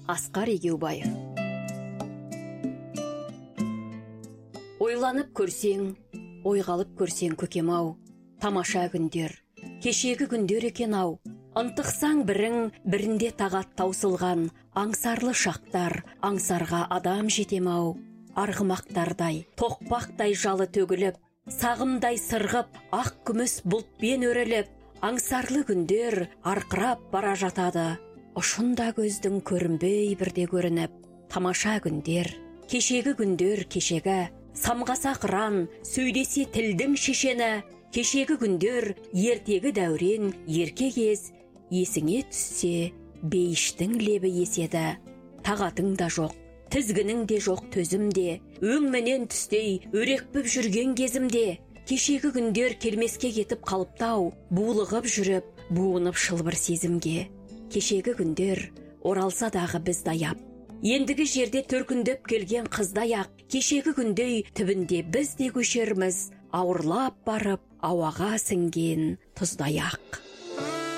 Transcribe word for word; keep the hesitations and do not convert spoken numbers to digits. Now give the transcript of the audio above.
Асқар Егеубаев. Ойланып көрсең, ойғалып көрсең көкем-ау, тамаша күндер, кешегі күндер екен-ау. Ынтықсаң бірің, бірінде тағат таусылған, аңсарлы шақтар, аңсарға адам жетем-ау. Арғымақтардай, тоқпақтай жалы төгіліп, сағымдай сырғып, ақ күміс бұлтпен өріліп, аңсарлы күндер арқырап бара жатады. Ұшында көздің көрінбей бірде көрініп, тамаша күндер, кешегі күндер кешегі, самғаса қыран, сөйлесе тілдің шешені, кешегі күндер ертегі дәурен, ерке кез, есіңе түссе, бейіштің лебі еседі. Тағатың да жоқ, тізгінің де жоқ төзімде, өңменен түстей өрекпіп жүрген кезімде, кешегі күндер келмеске кетіп қалыптау, булығып жүріп, буынып шылбыр сезімге. Кешегі күндер оралса дағы біз даяп, ендігі жерде төркіндеп келген қыздаяқ, кешегі күндей түбінде біз де көшерміз, ауырлап барып ауаға сіңген тұздаяқ.